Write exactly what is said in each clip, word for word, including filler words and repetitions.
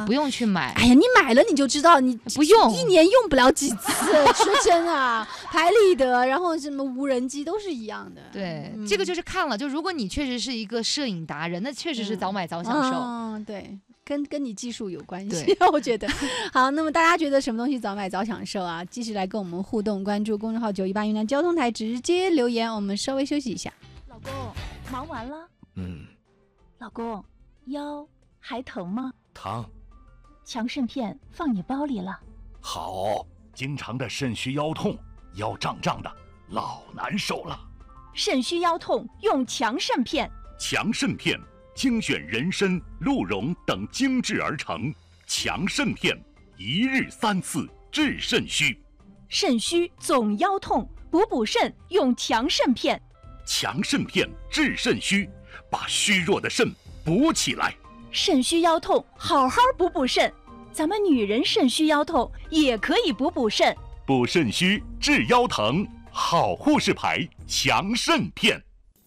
不用去买。 哎呀，你买了你就知道，你不用一年用不了几次，说真啊，拍立得，然后什么无人机都是一样的。 对、 嗯， 这个就是看了，就如果你确实是一个摄影达人，那确实是早买早享受。 嗯，嗯对。跟跟你技术有关系，我觉得。好，那么大家觉得什么东西早买早享受啊？继续来跟我们互动，关注公众号九一八云南交通台，直接留言。我们稍微休息一下。 老公，忙完了？ 嗯。 老公，腰还疼吗？ 疼。 强肾片放你包里了。 好，经常的肾虚腰痛，腰胀胀的，老难受了。 肾虚腰痛用强肾片。 强肾片。精选人参、鹿茸等精制而成，强肾片，一日三次治肾虚。 肾虚总腰痛，补补肾用强肾片。 强肾片治肾虚，把虚弱的肾补起来。 肾虚腰痛，好好补补肾。咱们女人肾虚腰痛也可以补补肾。 补肾虚，治腰疼，好护士牌强肾片。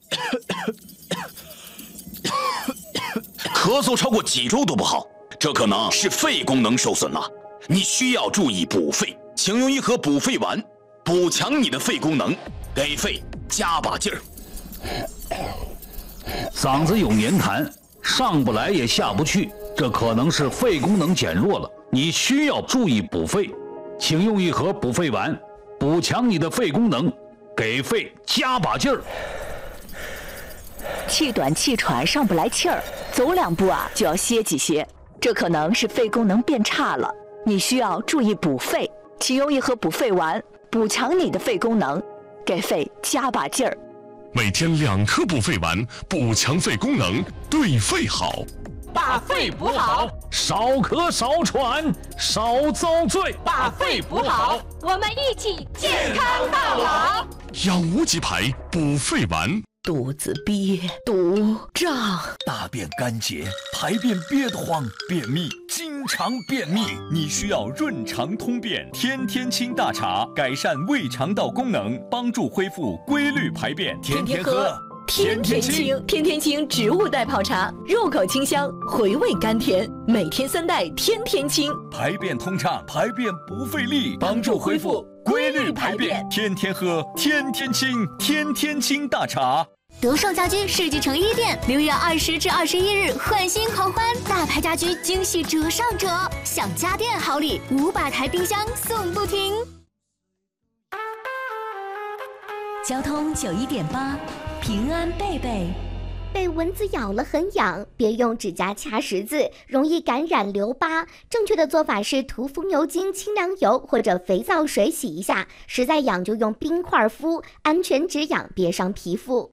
咳嗽超过几周都不好，这可能是肺功能受损了。你需要注意补肺，请用一盒补肺丸，补强你的肺功能，给肺加把劲儿。 嗓子有黏痰，上不来也下不去，这可能是肺功能减弱了。你需要注意补肺，请用一盒补肺丸，补强你的肺功能，给肺加把劲儿。 气短气喘上不来气儿，走两步啊就要歇几歇，这可能是肺功能变差了。你需要注意补肺，请用一盒补肺丸，补强你的肺功能，给肺加把劲儿。 每天两颗补肺丸，补强肺功能，对肺好。 把肺补好， 少咳少喘少遭罪。 把肺补好， 我们一起健康到老。 养无极牌补肺丸。 肚子憋、堵、胀， 大便干结，排便憋得慌，便秘，经常便秘，你需要润肠通便天天清大茶，改善胃肠道功能，帮助恢复规律排便。天天喝， 天天清，天天清植物代泡茶，入口清香，回味甘甜，每天三袋，天天清， 排便通畅，排便不费力，帮助恢复规律排便。天天喝，天天清，天天清大茶。 德胜家居世纪城一店六月二十至二十一日换新狂欢，大牌家居惊喜折上折，享家电好礼，五百台冰箱送不停。 交通九一点八，平安贝贝。 被蚊子咬了很痒，别用指甲掐十字，容易感染留疤。正确的做法是涂风油精、清凉油或者肥皂水洗一下，实在痒就用冰块敷，安全止痒，别伤皮肤。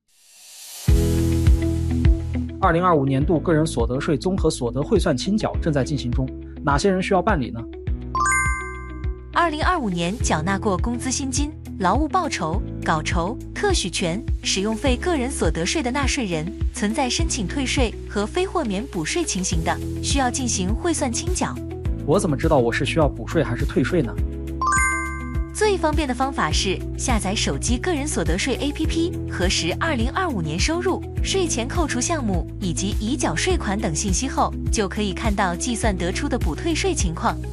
二零二五年度个人所得税综合所得汇算清缴正在进行中，哪些人需要办理呢？ 二零二五年缴纳过工资薪金、劳务报酬、稿酬、特许权、使用费个人所得税的纳税人，存在申请退税和非豁免补税情形的，需要进行汇算清缴。 我怎么知道我是需要补税还是退税呢？ 最方便的方法是下载手机个人所得税 A P P， 核实二零二五年收入、税前扣除项目以及已缴税款等信息后，就可以看到计算得出的补退税情况。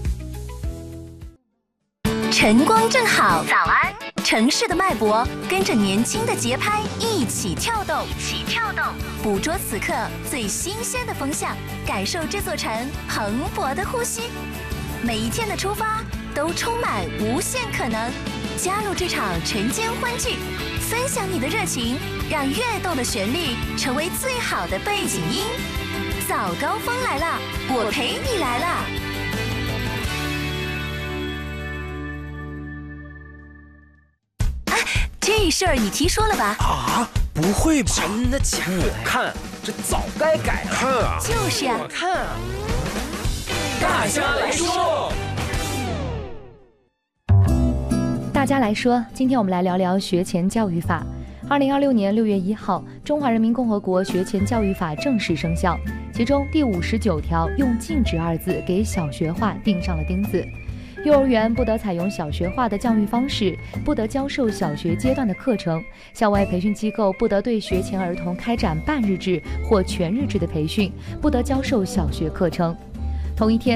晨光正好，早安！城市的脉搏跟着年轻的节拍一起跳动，一起跳动，捕捉此刻最新鲜的风向，感受这座城蓬勃的呼吸。每一天的出发都充满无限可能，加入这场晨间欢聚，分享你的热情，让跃动的旋律成为最好的背景音。早高峰来了，我陪你来了。 这事儿你提说了吧？ 啊，不会吧？ 真的假的？ 我看这早该改了。 看啊， 就是啊， 我看啊。 大家来说， 大家来说，今天我们来聊聊学前教育法。二零二六年六月一号，中华人民共和国学前教育法正式生效，其中第五十九条用禁止二字给小学化钉上了钉子。幼儿园不得采用小学化的教育方式，不得教授小学阶段的课程，校外培训机构不得对学前儿童开展半日制或全日制的培训，不得教授小学课程。同一天，